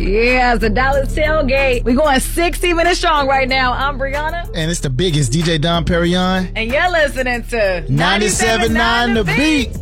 Yeah, it's the Dallas Tailgate. We're going 60 minutes strong right now. I'm Brianna. And it's the biggest, DJ Dom Perignon. And you're listening to 97.9 The Beat.